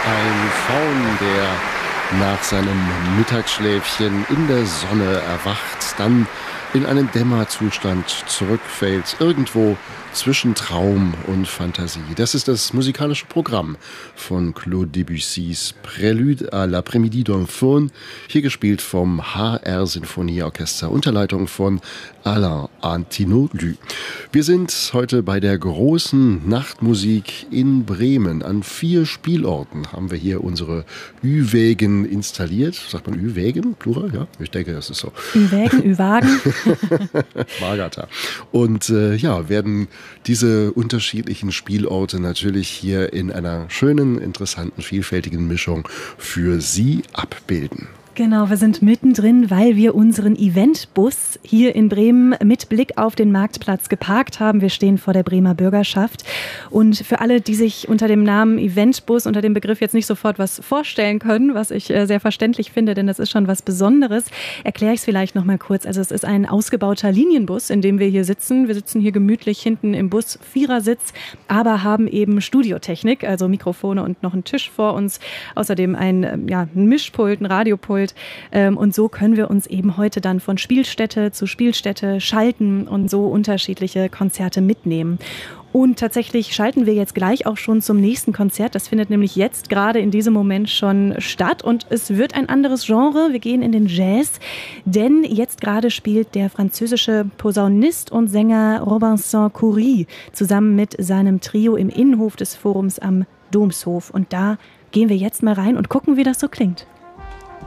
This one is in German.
Ein Faun, der nach seinem Mittagsschläfchen in der Sonne erwacht, dann in einen Dämmerzustand zurückfällt, irgendwo zwischen Traum und Fantasie. Das ist das musikalische Programm von Claude Debussys Prélude à l'après-midi d'un faune, hier gespielt vom HR Sinfonieorchester unter Leitung von Alain Antinolu. Wir sind heute bei der großen Nachtmusik in Bremen. An 4 Spielorten haben wir hier unsere Ü-Wägen installiert. Sagt man Ü-Wägen? Plural? Ja, ich denke, das ist so. Ü-Wägen, Ü-Wagen. Margata. Und werden diese unterschiedlichen Spielorte natürlich hier in einer schönen, interessanten, vielfältigen Mischung für Sie abbilden. Genau, wir sind mittendrin, weil wir unseren Eventbus hier in Bremen mit Blick auf den Marktplatz geparkt haben. Wir stehen vor der Bremer Bürgerschaft. Und für alle, die sich unter dem Namen Eventbus, unter dem Begriff jetzt nicht sofort was vorstellen können, was ich sehr verständlich finde, denn das ist schon was Besonderes, erkläre ich es vielleicht noch mal kurz. Also es ist ein ausgebauter Linienbus, in dem wir hier sitzen. Wir sitzen hier gemütlich hinten im Bus, Vierersitz, aber haben eben Studiotechnik, also Mikrofone und noch einen Tisch vor uns. Außerdem ein Mischpult, ein Radiopult. Und so können wir uns eben heute dann von Spielstätte zu Spielstätte schalten und so unterschiedliche Konzerte mitnehmen. Und tatsächlich schalten wir jetzt gleich auch schon zum nächsten Konzert. Das findet nämlich jetzt gerade in diesem Moment schon statt. Und es wird ein anderes Genre. Wir gehen in den Jazz. Denn jetzt gerade spielt der französische Posaunist und Sänger Robinson Khoury zusammen mit seinem Trio im Innenhof des Forums am Domshof. Und da gehen wir jetzt mal rein und gucken, wie das so klingt.